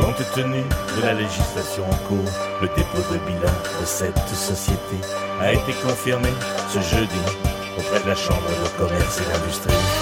Compte tenu de la législation en cours, le dépôt de bilan de cette société a été confirmé ce jeudi auprès de la Chambre de commerce et d'industrie.